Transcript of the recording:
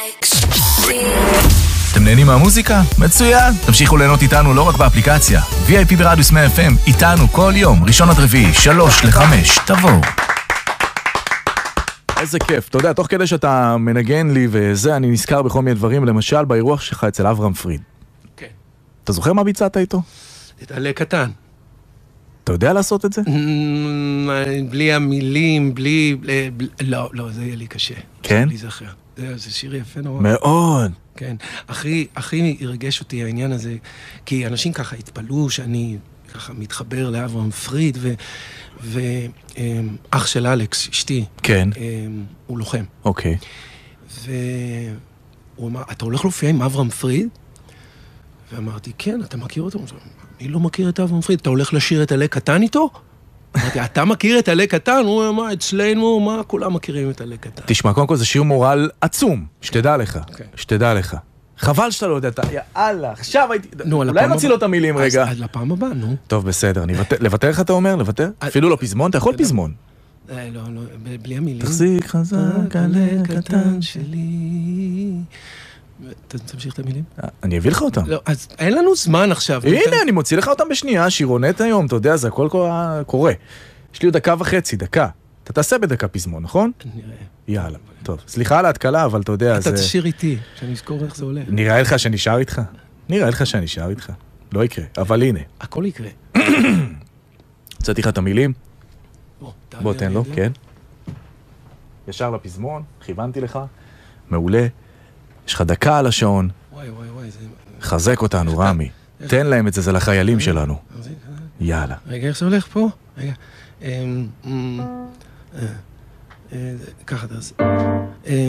אתם נהנים מהמוזיקה? מצוין! תמשיכו ליהנות איתנו לא רק באפליקציה. VIP ברדיוס 100 FM, איתנו כל יום, ראשון עד רביעי, 3-5, תבואו. איזה כיף. אתה יודע, תוך כדי שאתה מנגן לי וזה, אני נזכר בכל מיני דברים, למשל באירוח שלך אצל אברהם פריד. כן. אתה זוכר מה ביצעת איתו? את עלה קטן. אתה יודע לעשות את זה? בלי המילים, בלי... לא, זה יהיה לי קשה. כן? לי זכר. זה שיר יפה נורא. מאוד. כן. הכי ירגש אותי העניין הזה, כי אנשים ככה התפלאו שאני ככה מתחבר לאברהם פריד, ואח של אלכס, אשתי. כן. הוא לוחם. אוקיי. והוא אמר, אתה הולך להופיע עם אברהם פריד? ואמרתי, כן, אתה מכיר אותו? אני לא מכיר את אברהם פריד, אתה הולך לשיר את עלה קטן איתו? אמרתי, אתה מכיר את עלה קטן? הוא אמר, אצלנו, מה, כולם מכירים את עלה קטן. תשמע, קודם כל זה שיר מורל עצום, שתדע לך, שתדע לך. חבל שאתה לא יודע, יאללה, עכשיו הייתי... אולי נוציא לו את המילים רגע. אז לפעם הבאה, נו. טוב, בסדר, לוותר איך אתה אומר? לוותר? אפילו לא פזמון? אתה יכול פזמון. לא, בלי המילים. תחזיק חזק עלה קטן שלי. תמשיך את המילים? אני אביא לך אותם. לא, אז אין לנו זמן עכשיו. הנה, אני מוציא לך אותם בשנייה, שירונט היום, אתה יודע, זה הכל קורה. יש לי עוד 1.5 דקה. אתה תעשה בדקה פזמון, נכון? נראה. יאללה, טוב. סליחה על ההתקלה, אבל אתה יודע, אתה תשאיר איתי, שאני אזכור איך זה עולה. נראה לך שאני שר איתך? נראה לך שאני שר איתך. לא יקרה, אבל הנה. הכל יקרה. הצעתי לך את המילים? בוא, תן לו, כן. ישר לפזמון, כיוונתי לך. מעולה. יש לך דקה על השעון. וואי, זה... חזק אותנו, רמי. תן להם את זה, זה לחיילים שלנו. יאללה. רגע, איך זה הולך פה? רגע. ככה תעשה.